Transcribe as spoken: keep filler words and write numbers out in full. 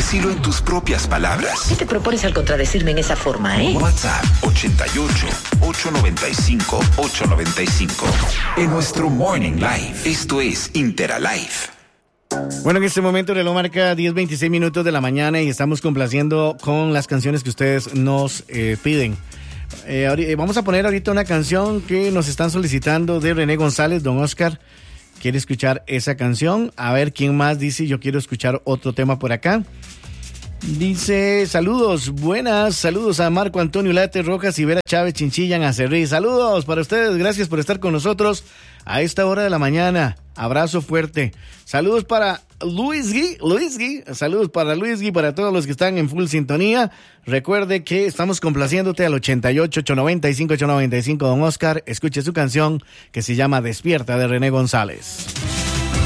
Decilo en tus propias palabras. ¿Qué te propones al contradecirme en esa forma, eh? WhatsApp ochenta y ocho, ochocientos noventa y cinco, ochocientos noventa y cinco. En nuestro Morning Live. Esto es Interalive. Bueno, en este momento el reloj marca diez veintiséis minutos de la mañana y estamos complaciendo con las canciones que ustedes nos eh, piden. Eh, ahorita, vamos a poner ahorita una canción que nos están solicitando de René González. Don Oscar quiere escuchar esa canción. A ver quién más dice yo quiero escuchar otro tema por acá. Dice, saludos, buenas, saludos a Marco Antonio Late Rojas y Vera Chávez Chinchillan Acerrí. Saludos para ustedes, gracias por estar con nosotros a esta hora de la mañana. Abrazo fuerte. Saludos para Luis Gui, Luis Gui, saludos para Luis Gui, para todos los que están en full sintonía. Recuerde que estamos complaciéndote al ochenta y ocho, ochocientos noventa y cinco, ochocientos noventa y cinco, don Oscar. Escuche su canción que se llama Despierta de René González.